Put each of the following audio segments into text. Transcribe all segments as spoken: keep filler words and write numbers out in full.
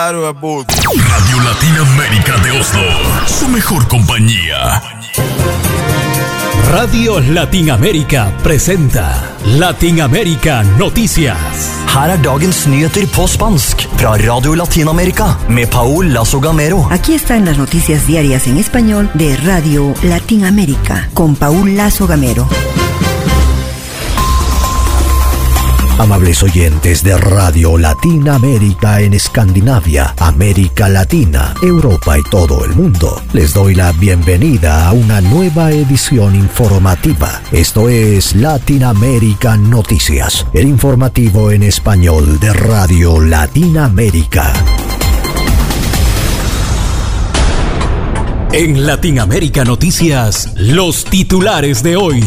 Radio Latinoamérica de Oslo, su mejor compañía. Radio Latinoamérica presenta Latinoamérica Noticias. Her er dagens nyheter på spansk fra Radio Latinoamérica med Paul Lazo Gamero. Aquí están las noticias diarias en español de Radio Latinoamérica con Paul Lazo Gamero. Amables oyentes de Radio Latinoamérica en Escandinavia, América Latina, Europa y todo el mundo, les doy la bienvenida a una nueva edición informativa. Esto es Latinoamérica Noticias, el informativo en español de Radio Latinoamérica. En Latinoamérica Noticias, los titulares de hoy.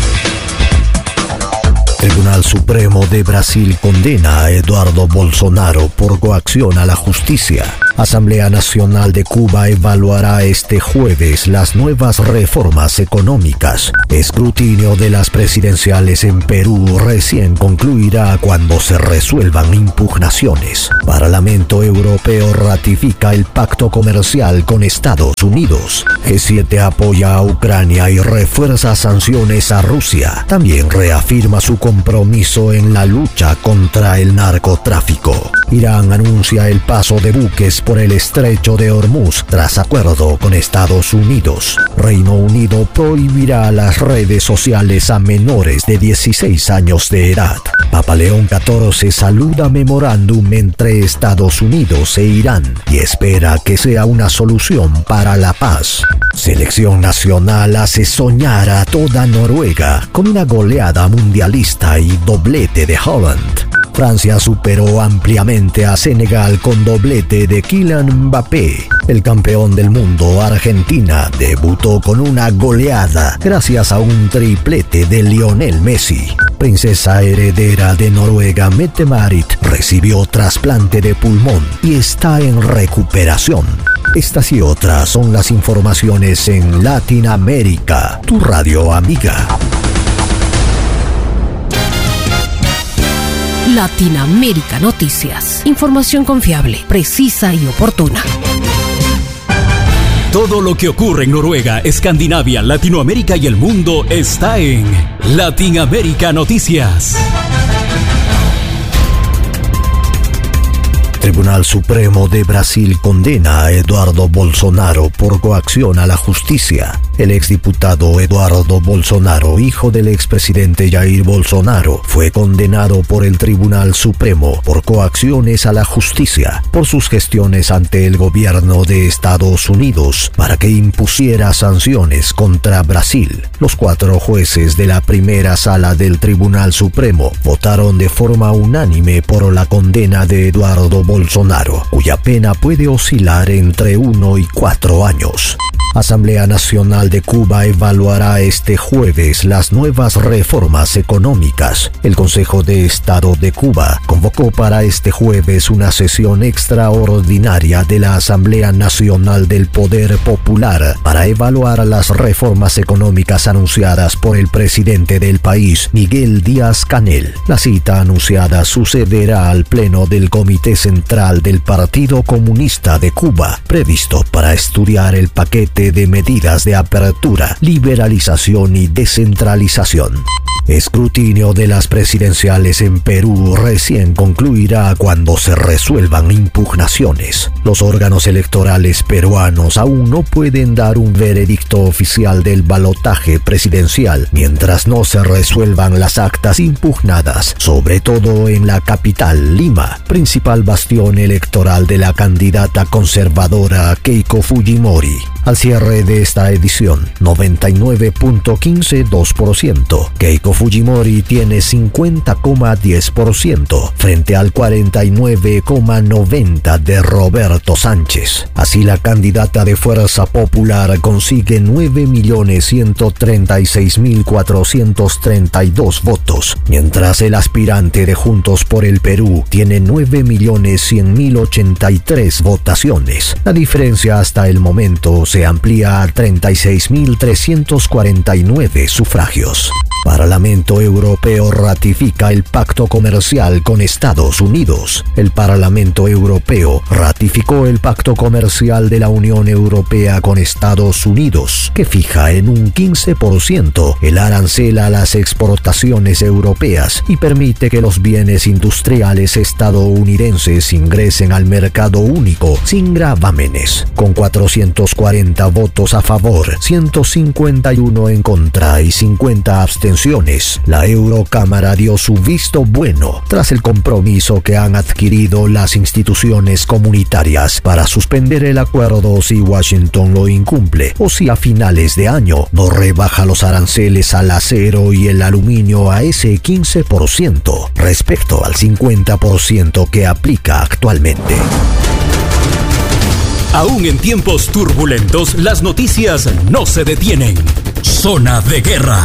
Tribunal Supremo de Brasil condena a Eduardo Bolsonaro por coacción a la justicia. Asamblea Nacional de Cuba evaluará este jueves las nuevas reformas económicas. Escrutinio de las presidenciales en Perú recién concluirá cuando se resuelvan impugnaciones. Parlamento Europeo ratifica el pacto comercial con Estados Unidos. G siete apoya a Ucrania y refuerza sanciones a Rusia. También reafirma su compromiso en la lucha contra el narcotráfico. Irán anuncia el paso de buques por el estrecho de Hormuz tras acuerdo con Estados Unidos. Reino Unido prohibirá las redes sociales a menores de dieciséis años de edad. Papa León catorce saluda memorándum entre Estados Unidos e Irán y espera que sea una solución para la paz. Selección nacional hace soñar a toda Noruega con una goleada mundialista y doblete de Haaland. Francia superó ampliamente a Senegal con doblete de Kylian Mbappé. El campeón del mundo, Argentina, debutó con una goleada gracias a un triplete de Lionel Messi. Princesa heredera de Noruega, Mette-Marit, recibió trasplante de pulmón y está en recuperación. Estas y otras son las informaciones en Latinoamérica, tu radio amiga. Latinoamérica Noticias. Información confiable, precisa y oportuna. Todo lo que ocurre en Noruega, Escandinavia, Latinoamérica y el mundo está en Latinoamérica Noticias. Tribunal Supremo de Brasil condena a Eduardo Bolsonaro por coacción a la justicia. El exdiputado Eduardo Bolsonaro, hijo del expresidente Jair Bolsonaro, fue condenado por el Tribunal Supremo por coacciones a la justicia por sus gestiones ante el gobierno de Estados Unidos para que impusiera sanciones contra Brasil. Los cuatro jueces de la primera sala del Tribunal Supremo votaron de forma unánime por la condena de Eduardo Bolsonaro, cuya pena puede oscilar entre uno y cuatro años. Asamblea Nacional de Cuba evaluará este jueves las nuevas reformas económicas. El Consejo de Estado de Cuba convocó para este jueves una sesión extraordinaria de la Asamblea Nacional del Poder Popular para evaluar las reformas económicas anunciadas por el presidente del país, Miguel Díaz-Canel. La cita anunciada sucederá al pleno del Comité Central del Partido Comunista de Cuba, previsto para estudiar el paquete de medidas de apertura, liberalización y descentralización. Escrutinio de las presidenciales en Perú recién concluirá cuando se resuelvan impugnaciones. Los órganos electorales peruanos aún no pueden dar un veredicto oficial del balotaje presidencial mientras no se resuelvan las actas impugnadas, sobre todo en la capital, Lima, principal bastión electoral de la candidata conservadora Keiko Fujimori. Al cierre de esta edición, noventa y nueve punto quince dos por ciento. Keiko Fujimori tiene cincuenta coma diez por ciento frente al cuarenta y nueve coma noventa por ciento de Roberto Sánchez. Así, la candidata de Fuerza Popular consigue nueve millones ciento treinta y seis mil cuatrocientos treinta y dos votos, mientras el aspirante de Juntos por el Perú tiene nueve millones cien mil ochenta y tres votaciones. La diferencia hasta el momento se amplía a treinta y seis mil trescientos cuarenta y nueve sufragios. Parlamento Europeo ratifica el pacto comercial con Estados Unidos. El Parlamento Europeo ratificó el pacto comercial de la Unión Europea con Estados Unidos, que fija en un quince por ciento el arancel a las exportaciones europeas y permite que los bienes industriales estadounidenses ingresen al mercado único sin gravámenes. Con cuatrocientos cuarenta votos a favor, ciento cincuenta y uno en contra y cincuenta abstenciones, la Eurocámara dio su visto bueno tras el compromiso que han adquirido las instituciones comunitarias para suspender el acuerdo si Washington lo incumple o si a finales de año no rebaja los aranceles al acero y el aluminio a ese quince por ciento respecto al cincuenta por ciento que aplica actualmente. Aún en tiempos turbulentos, las noticias no se detienen. Zona de guerra.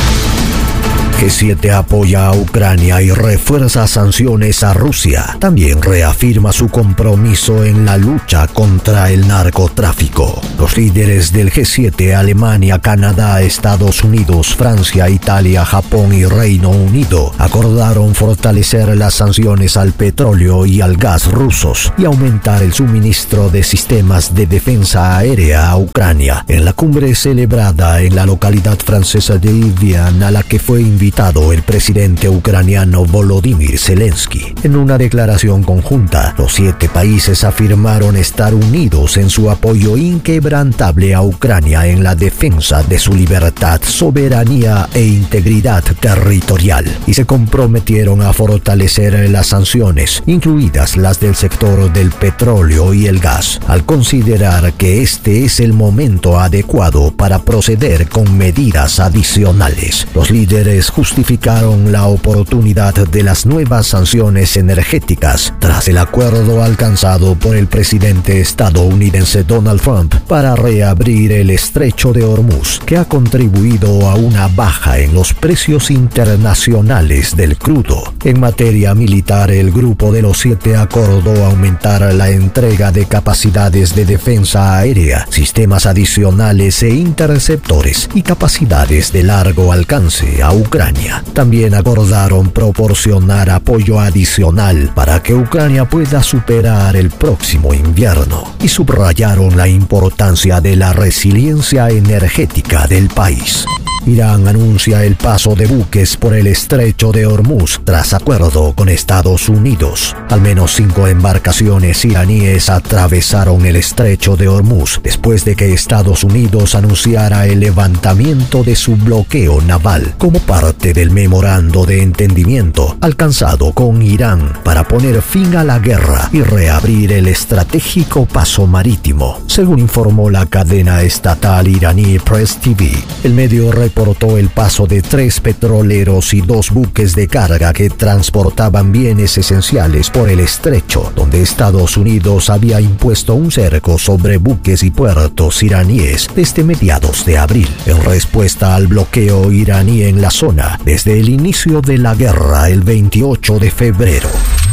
G siete apoya a Ucrania y refuerza sanciones a Rusia. También reafirma su compromiso en la lucha contra el narcotráfico. Los líderes del G siete, Alemania, Canadá, Estados Unidos, Francia, Italia, Japón y Reino Unido, acordaron fortalecer las sanciones al petróleo y al gas rusos y aumentar el suministro de sistemas de defensa aérea a Ucrania en la cumbre celebrada en la localidad francesa de Evian, a la que fue invitado el presidente ucraniano Volodymyr Zelensky. En una declaración conjunta, los siete países afirmaron estar unidos en su apoyo inquebrantable a Ucrania en la defensa de su libertad, soberanía e integridad territorial y se comprometieron a fortalecer las sanciones, incluidas las del sector del petróleo y el gas, al considerar que este es el momento adecuado para proceder con medidas adicionales. Los líderes justificaron la oportunidad de las nuevas sanciones energéticas tras el acuerdo alcanzado por el presidente estadounidense Donald Trump para reabrir el estrecho de Hormuz, que ha contribuido a una baja en los precios internacionales del crudo. En materia militar, el Grupo de los Siete acordó aumentar la entrega de capacidades de defensa aérea, sistemas adicionales e interceptores y capacidades de largo alcance a Ucrania. También acordaron proporcionar apoyo adicional para que Ucrania pueda superar el próximo invierno y subrayaron la importancia de la resiliencia energética del país. Irán anuncia el paso de buques por el estrecho de Hormuz tras acuerdo con Estados Unidos. Al menos cinco embarcaciones iraníes atravesaron el estrecho de Hormuz después de que Estados Unidos anunciara el levantamiento de su bloqueo naval como parte del memorando de entendimiento alcanzado con Irán para poner fin a la guerra y reabrir el estratégico paso marítimo, según informó la cadena estatal iraní Press T V. El medio reportó el paso de tres petroleros y dos buques de carga que transportaban bienes esenciales por el estrecho, donde Estados Unidos había impuesto un cerco sobre buques y puertos iraníes desde mediados de abril, en respuesta al bloqueo iraní en la zona desde el inicio de la guerra el veintiocho de febrero.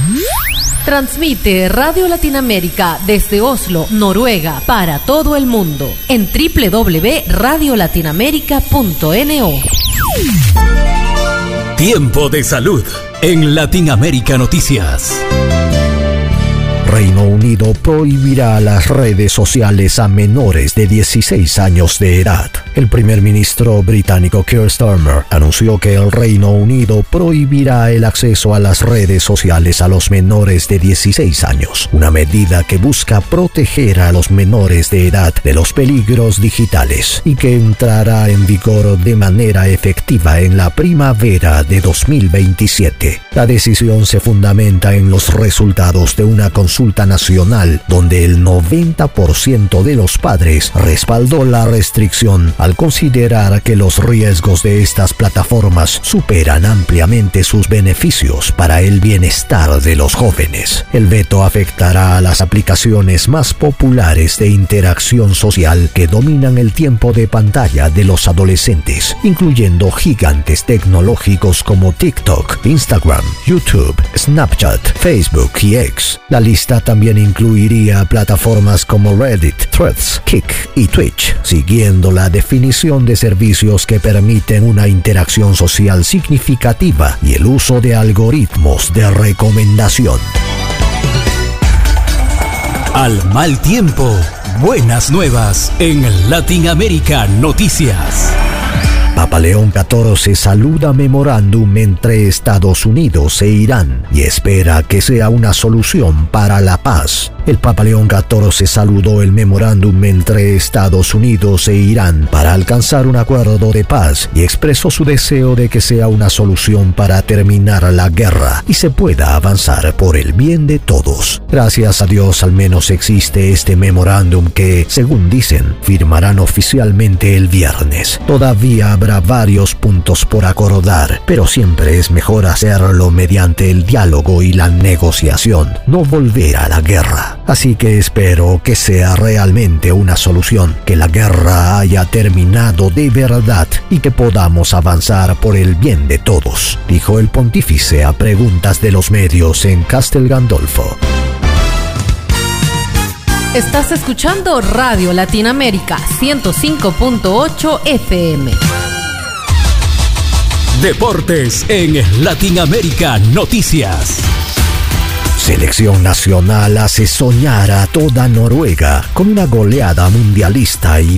Transmite Radio Latinoamérica desde Oslo, Noruega, para todo el mundo en doble u doble u doble u punto radio latinoamérica punto no. Tiempo de salud en Latinoamérica Noticias. Reino Unido prohibirá las redes sociales a menores de dieciséis años de edad. El primer ministro británico Keir Starmer anunció que el Reino Unido prohibirá el acceso a las redes sociales a los menores de dieciséis años, una medida que busca proteger a los menores de edad de los peligros digitales y que entrará en vigor de manera efectiva en la primavera de dos mil veintisiete. La decisión se fundamenta en los resultados de una consulta nacional donde el noventa por ciento de los padres respaldó la restricción al considerar que los riesgos de estas plataformas superan ampliamente sus beneficios para el bienestar de los jóvenes. El veto afectará a las aplicaciones más populares de interacción social que dominan el tiempo de pantalla de los adolescentes, incluyendo gigantes tecnológicos como TikTok, Instagram, YouTube, Snapchat, Facebook y X. La lista lista también incluiría plataformas como Reddit, Threads, Kick y Twitch, siguiendo la definición de servicios que permiten una interacción social significativa y el uso de algoritmos de recomendación. Al mal tiempo, buenas nuevas en Latinoamérica Noticias. Papa León catorce saluda memorándum entre Estados Unidos e Irán y espera que sea una solución para la paz. El Papa León catorce saludó el memorándum entre Estados Unidos e Irán para alcanzar un acuerdo de paz y expresó su deseo de que sea una solución para terminar la guerra y se pueda avanzar por el bien de todos. Gracias a Dios al menos existe este memorándum que, según dicen, firmarán oficialmente el viernes. Todavía habrá varios puntos por acordar, pero siempre es mejor hacerlo mediante el diálogo y la negociación, no volver a la guerra. Así que espero que sea realmente una solución, que la guerra haya terminado de verdad y que podamos avanzar por el bien de todos, dijo el pontífice a preguntas de los medios en Castel Gandolfo. Estás escuchando Radio Latinoamérica ciento cinco punto ocho F M. Deportes en Latinoamérica Noticias. Selección nacional hace soñar a toda Noruega con una goleada mundialista y